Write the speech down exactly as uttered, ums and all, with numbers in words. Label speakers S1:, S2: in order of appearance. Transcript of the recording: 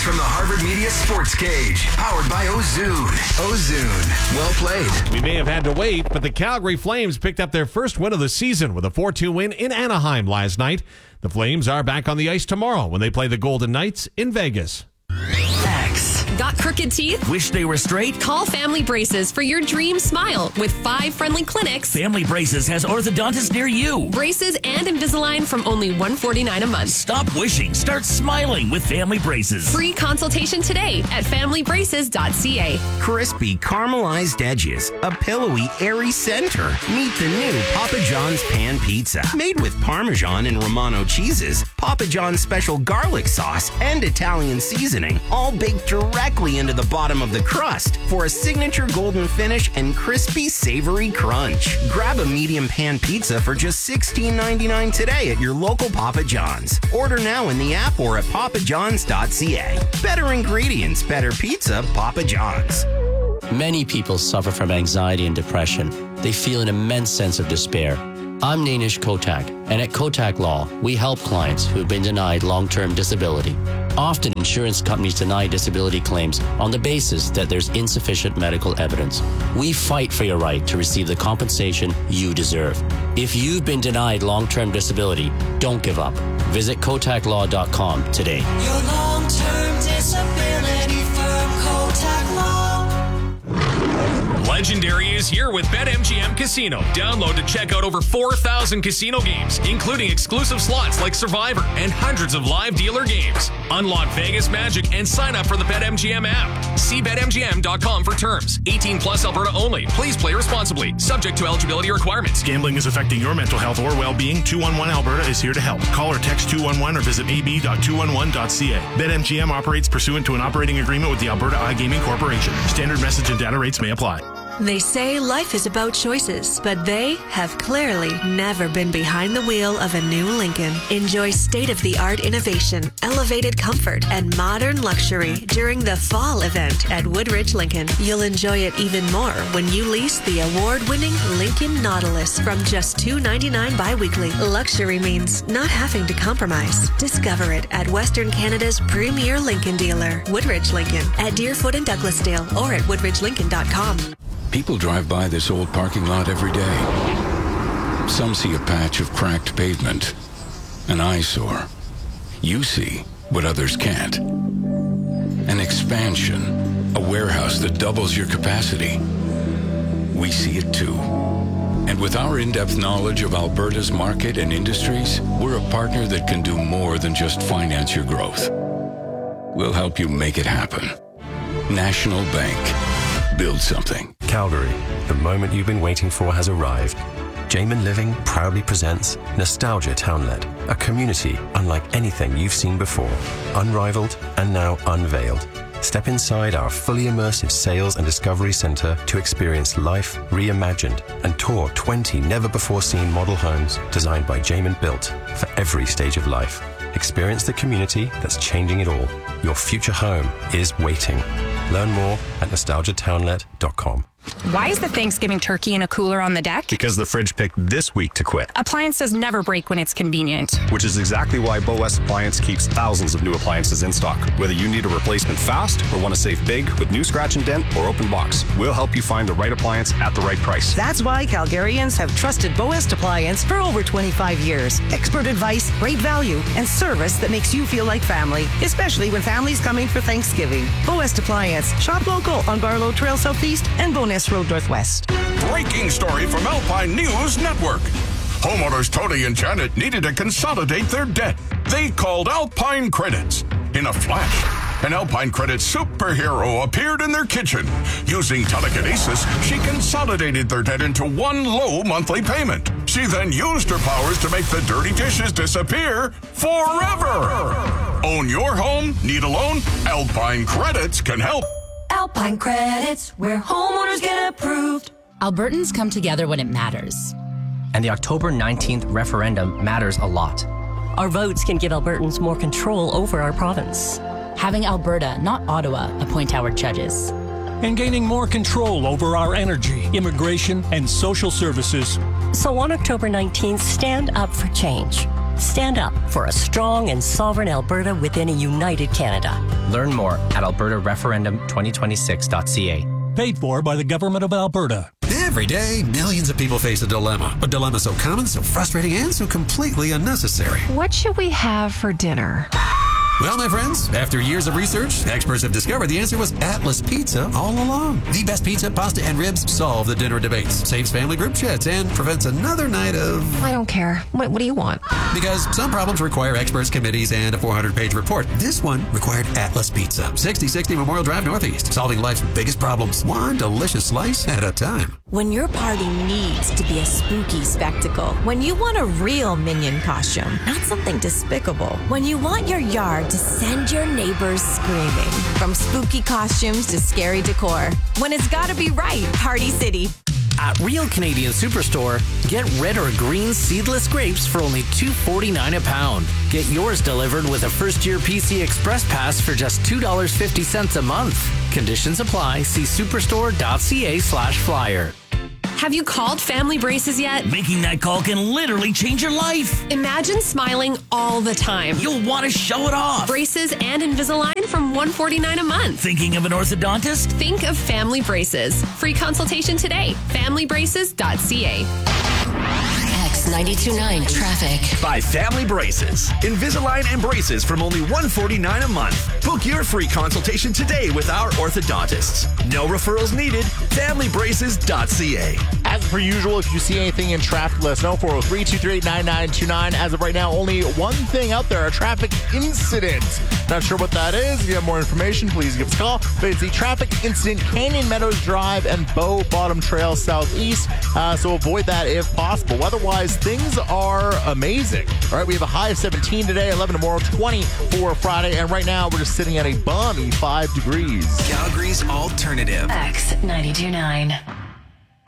S1: from the Harvard Media Sports Cage, powered by Ozoon. Ozoon, well played.
S2: We may have had to wait, but the Calgary Flames picked up their first win of the season with a four two win in Anaheim last night. The Flames are back on the ice tomorrow when they play the Golden Knights in Vegas.
S3: X.
S4: Got crooked teeth?
S3: Wish they were straight?
S4: Call Family Braces for your dream smile with five friendly clinics.
S3: Family Braces has orthodontists near you.
S4: Braces and Invisalign from only one hundred forty-nine dollars a month.
S3: Stop wishing. Start smiling with Family Braces.
S4: Free consultation today at family braces dot c a.
S5: Crispy caramelized edges, a pillowy, airy center. Meet the new Papa John's Pan Pizza. Made with Parmesan and Romano cheeses, Papa John's special garlic sauce, and Italian seasoning, all baked directly into the bottom of the crust for a signature golden finish and crispy, savory crunch. Grab a medium pan pizza for just sixteen ninety-nine today at your local Papa John's. Order now in the app or at papa johns dot c a. Better ingredients, better pizza, Papa John's.
S6: Many people suffer from anxiety and depression. They feel an immense sense of despair. I'm Nainish Kotak, and at Kotak Law, we help clients who've been denied long-term disability. Often, insurance companies deny disability claims on the basis that there's insufficient medical evidence. We fight for your right to receive the compensation you deserve. If you've been denied long-term disability, don't give up. Visit kotak law dot com today.
S7: Your long-term disability firm, Kotak Law.
S8: Legendary is here with BetMGM Casino. Download to check out over four thousand casino games, including exclusive slots like Survivor and hundreds of live dealer games. Unlock Vegas magic and sign up for the BetMGM app. See bet M G M dot com for terms. eighteen plus Alberta only. Please play responsibly. Subject to eligibility requirements.
S9: Gambling is affecting your mental health or well-being. two one one Alberta is here to help. Call or text two one one or visit a b dot two one one dot c a. BetMGM operates pursuant to an operating agreement with the Alberta iGaming Corporation. Standard message and data rates may apply.
S10: They say life is about choices, but they have clearly never been behind the wheel of a new Lincoln. Enjoy state-of-the-art innovation, elevated comfort, and modern luxury during the fall event at Woodridge Lincoln. You'll enjoy it even more when you lease the award-winning Lincoln Nautilus from just two ninety-nine bi-weekly. Luxury means not having to compromise. Discover it at Western Canada's premier Lincoln dealer, Woodridge Lincoln, at Deerfoot and Douglasdale, or at woodridge lincoln dot com.
S11: People drive by this old parking lot every day. Some see a patch of cracked pavement, an eyesore. You see what others can't. An expansion, a warehouse that doubles your capacity. We see it too. And with our in-depth knowledge of Alberta's market and industries, we're a partner that can do more than just finance your growth. We'll help you make it happen. National Bank. Build something.
S12: Calgary, the moment you've been waiting for has arrived. Jamin Living proudly presents Nostalgia Townlet, a community unlike anything you've seen before, unrivaled and now unveiled. Step inside our fully immersive sales and discovery center to experience life reimagined and tour twenty never-before-seen model homes designed by Jamin Built for every stage of life. Experience the community that's changing it all. Your future home is waiting. Learn more at nostalgia townlet dot com.
S13: Why is the Thanksgiving turkey in a cooler on the deck?
S14: Because the fridge picked this week to quit.
S13: Appliances never break when it's convenient.
S14: Which is exactly why Bow West Appliance keeps thousands of new appliances in stock. Whether you need a replacement fast or want to save big with new scratch and dent or open box, we'll help you find the right appliance at the right price.
S15: That's why Calgarians have trusted Bow West Appliance for over twenty-five years. Expert advice, great value, and service that makes you feel like family, especially when family's coming for Thanksgiving. Bow West Appliance. Shop local on Barlow Trail Southeast and Bonus Road Northwest.
S16: Breaking story from Alpine News Network. Homeowners Tony and Janet needed to consolidate their debt. They called Alpine Credits. In a flash, an Alpine Credits superhero appeared in their kitchen. Using telekinesis, she consolidated their debt into one low monthly payment. She then used her powers to make the dirty dishes disappear forever. Own your home? Need a loan? Alpine Credits can help.
S7: Alpine Credits, where homeowners get approved.
S17: Albertans come together when it matters.
S18: And the October nineteenth referendum matters a lot.
S19: Our votes can give Albertans more control over our province.
S17: Having Alberta, not Ottawa, appoint our judges.
S20: And gaining more control over our energy, immigration, and social services.
S19: So on October nineteenth, stand up for change. Stand up for a strong and sovereign Alberta within a united Canada.
S18: Learn more at alberta referendum twenty twenty-six dot c a.
S20: Paid for by the Government of Alberta.
S21: Every day, millions of people face a dilemma. A dilemma so common, so frustrating, and so completely unnecessary.
S22: What should we have for dinner?
S21: Well, my friends, after years of research, experts have discovered the answer was Atlas Pizza all along. The best pizza, pasta, and ribs solve the dinner debates, saves family group chats, and prevents another night of...
S22: I don't care. What, what do you want?
S21: Because some problems require experts, committees, and a four hundred page report. This one required Atlas Pizza. sixty sixty Memorial Drive Northeast, solving life's biggest problems, one delicious slice at a time.
S23: When your party needs to be a spooky spectacle, when you want a real Minion costume, not something despicable, when you want your yard to send your neighbors screaming, from spooky costumes to scary decor, when it's gotta be right, Party City.
S5: At Real Canadian Superstore, get red or green seedless grapes for only two forty-nine a pound. Get yours delivered with a first-year P C Express Pass for just two dollars and fifty cents a month. Conditions apply. See superstore.ca slash flyer.
S4: Have you called Family Braces yet?
S3: Making that call can literally change your life.
S4: Imagine smiling all the time.
S3: You'll want to show it off.
S4: Braces and Invisalign from one hundred forty-nine dollars a month.
S3: Thinking of an orthodontist?
S4: Think of Family Braces. Free consultation today. family braces dot c a.
S24: X ninety-two point nine traffic.
S1: By Family Braces. Invisalign and braces from only one hundred forty-nine dollars a month. Book your free consultation today with our orthodontists. No referrals needed. family braces dot c a.
S25: As per usual, if you see anything in traffic, let us know. four oh three, two three eight, nine nine two nine. As of right now, only one thing out there, a traffic incident. Not sure what that is. If you have more information, please give us a call. But it's a traffic incident, Canyon Meadows Drive and Bow Bottom Trail Southeast. Uh, so avoid that if possible. Otherwise, things are amazing. All right, we have a high of seventeen today, eleven tomorrow, twenty for Friday. And right now, we're just sitting at a balmy five degrees.
S1: Calgary's alternative.
S24: X ninety-two point nine.